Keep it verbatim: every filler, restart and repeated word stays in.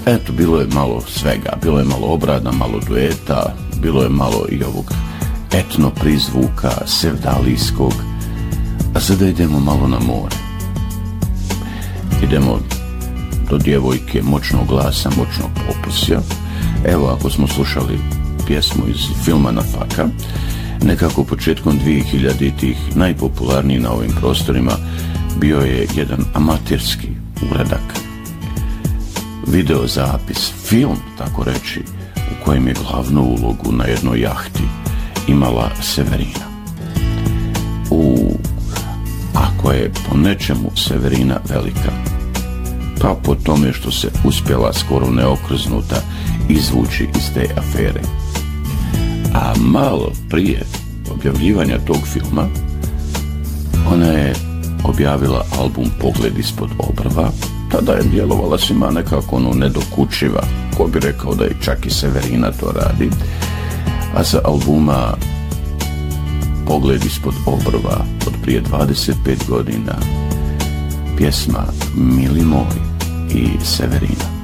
Eto, bilo je malo svega, bilo je malo obrada, malo dueta, bilo je malo i ovog etno prizvuka, sevdalijskog, a sada idemo malo na more. Idemo do djevojke moćnog glasa, moćnog opusja. Evo, ako smo slušali pjesmu iz filma Nafaka, nekako početkom dvije hiljaditih najpopularniji na ovim prostorima bio je jedan amaterski uradak, video zapis, film, tako reći, u kojem je glavnu ulogu na jednoj jahti imala Severina. U, ako je po nečemu Severina velika, pa po tome što se uspjela skoro neokrznuta izvući iz te afere. A malo prije objavljivanja tog filma ona je objavila album Pogled ispod obrva. Tada je djelovala svima nekako ono nedokučiva, ko bi rekao da je čak i Severina to radi. A sa albuma Pogled ispod obrva od prije dvadeset pet godina pjesma Mili moj i Severina.